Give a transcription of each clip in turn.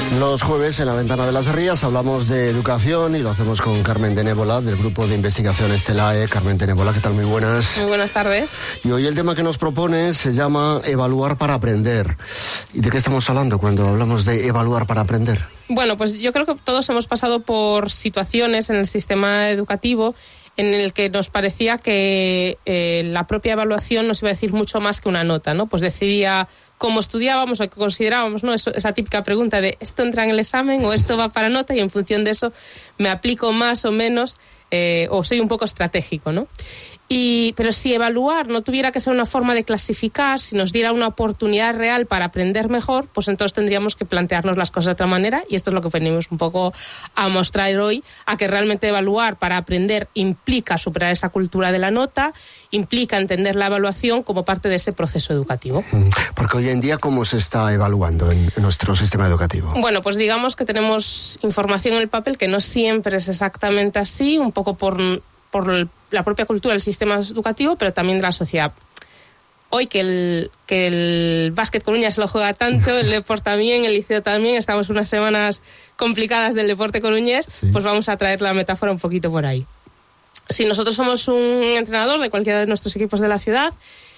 Los jueves en La Ventana de las Rías hablamos de educación y lo hacemos con Carmen de Nébola, del grupo de investigación Estelae. Carmen de Nébola, ¿qué tal? Muy buenas. Muy buenas tardes. Y hoy el tema que nos propone se llama evaluar para aprender. ¿Y de qué estamos hablando cuando hablamos de evaluar para aprender? Bueno, pues yo creo que todos hemos pasado por situaciones en el sistema educativo en el que nos parecía que la propia evaluación nos iba a decir mucho más que una nota, ¿no? Pues decidía cómo estudiábamos o qué considerábamos, ¿no? Esa típica pregunta de ¿esto entra en el examen o esto va para nota? Y en función de eso me aplico más o menos o soy un poco estratégico, ¿no? Pero si evaluar no tuviera que ser una forma de clasificar, si nos diera una oportunidad real para aprender mejor, pues entonces tendríamos que plantearnos las cosas de otra manera, y esto es lo que venimos un poco a mostrar hoy, a que realmente evaluar para aprender implica superar esa cultura de la nota, implica entender la evaluación como parte de ese proceso educativo. Porque hoy en día, ¿cómo se está evaluando en nuestro sistema educativo? Bueno, pues digamos que tenemos información en el papel que no siempre es exactamente así, un poco por la propia cultura del sistema educativo, pero también de la sociedad. Hoy que el Básquet Coruña se lo juega tanto, el deporte también, el liceo también, estamos unas semanas complicadas del deporte coruñés, sí. Pues vamos a traer la metáfora un poquito por ahí. Si nosotros somos un entrenador de cualquiera de nuestros equipos de la ciudad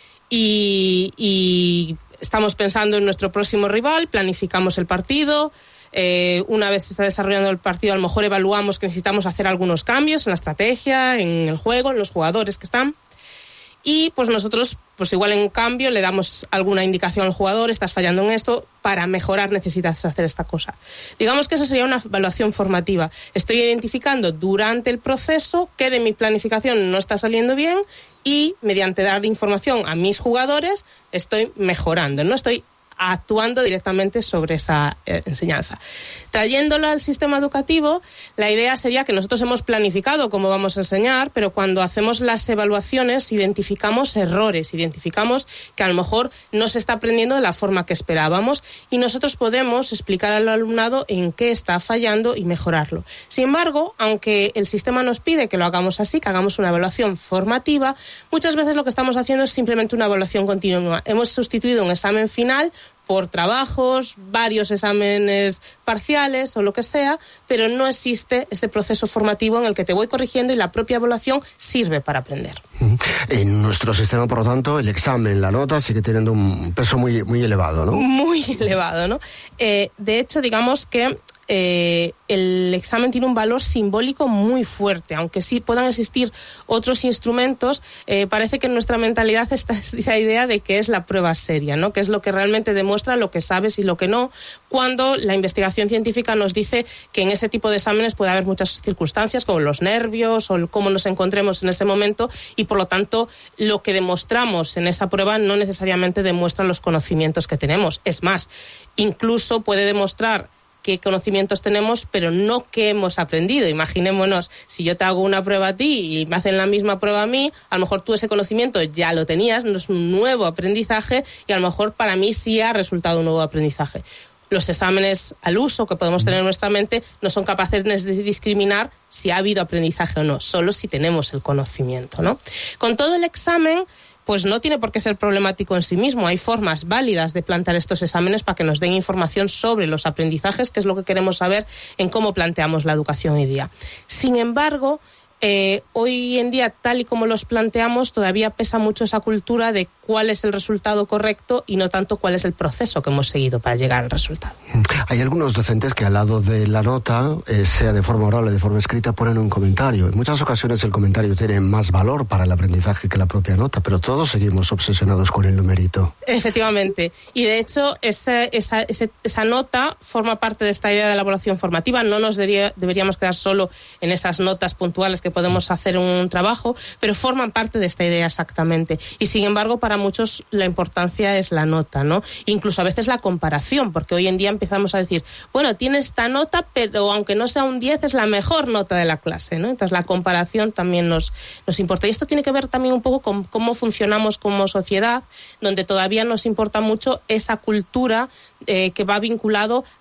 y estamos pensando en nuestro próximo rival, planificamos el partido. Una vez se está desarrollando el partido, a lo mejor evaluamos que necesitamos hacer algunos cambios en la estrategia, en el juego, en los jugadores que están. Y pues nosotros, pues igual en cambio, le damos alguna indicación al jugador, estás fallando en esto, para mejorar necesitas hacer esta cosa. Digamos que eso sería una evaluación formativa. Estoy identificando durante el proceso qué de mi planificación no está saliendo bien y mediante dar información a mis jugadores estoy mejorando, no estoy actuando directamente sobre esa enseñanza. Trayéndola al sistema educativo, la idea sería que nosotros hemos planificado cómo vamos a enseñar, pero cuando hacemos las evaluaciones identificamos errores, identificamos que a lo mejor no se está aprendiendo de la forma que esperábamos y nosotros podemos explicar al alumnado en qué está fallando y mejorarlo. Sin embargo, aunque el sistema nos pide que lo hagamos así, que hagamos una evaluación formativa, muchas veces lo que estamos haciendo es simplemente una evaluación continua. Hemos sustituido un examen final por trabajos, varios exámenes parciales o lo que sea, pero no existe ese proceso formativo en el que te voy corrigiendo y la propia evaluación sirve para aprender. En nuestro sistema, por lo tanto, el examen, la nota, sigue teniendo un peso muy, muy elevado, ¿no? Muy elevado, ¿no? De hecho, digamos que el examen tiene un valor simbólico muy fuerte, aunque sí puedan existir otros instrumentos, parece que en nuestra mentalidad está esa idea de que es la prueba seria, ¿no? Que es lo que realmente demuestra lo que sabes y lo que no, cuando la investigación científica nos dice que en ese tipo de exámenes puede haber muchas circunstancias, como los nervios o cómo nos encontremos en ese momento, y por lo tanto lo que demostramos en esa prueba no necesariamente demuestra los conocimientos que tenemos. Es más, incluso puede demostrar qué conocimientos tenemos, pero no qué hemos aprendido. Imaginémonos, si yo te hago una prueba a ti y me hacen la misma prueba a mí, a lo mejor tú ese conocimiento ya lo tenías, no es un nuevo aprendizaje y a lo mejor para mí sí ha resultado un nuevo aprendizaje. Los exámenes al uso que podemos tener en nuestra mente no son capaces de discriminar si ha habido aprendizaje o no, solo si tenemos el conocimiento, ¿no? Con todo el examen, pues no tiene por qué ser problemático en sí mismo. Hay formas válidas de plantear estos exámenes para que nos den información sobre los aprendizajes, que es lo que queremos saber en cómo planteamos la educación hoy día. Sin embargo, hoy en día, tal y como los planteamos, todavía pesa mucho esa cultura de cuál es el resultado correcto y no tanto cuál es el proceso que hemos seguido para llegar al resultado. Hay algunos docentes que al lado de la nota, sea de forma oral o de forma escrita, ponen un comentario. En muchas ocasiones el comentario tiene más valor para el aprendizaje que la propia nota, pero todos seguimos obsesionados con el numerito. Efectivamente. Y de hecho, esa nota forma parte de esta idea de la evaluación formativa. No nos deberíamos quedar solo en esas notas puntuales que podemos hacer un trabajo, pero forman parte de esta idea exactamente. Y sin embargo, para muchos la importancia es la nota, ¿no? Incluso a veces la comparación, porque hoy en día empezamos a decir, bueno, tiene esta nota, pero aunque no sea un 10, es la mejor nota de la clase, ¿no? Entonces la comparación también nos importa. Y esto tiene que ver también un poco con cómo funcionamos como sociedad, donde todavía nos importa mucho esa cultura que va vinculado